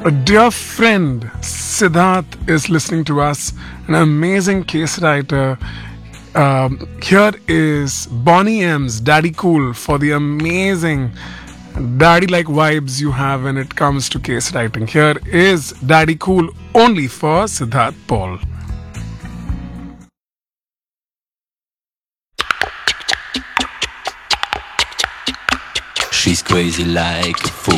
A dear friend, Siddharth, is listening to us, an amazing case writer. Here is Bonnie M's Daddy Cool for the amazing daddy like vibes you have when it comes to case writing. Here is Daddy Cool only for Siddharth Paul. She's crazy like a fool.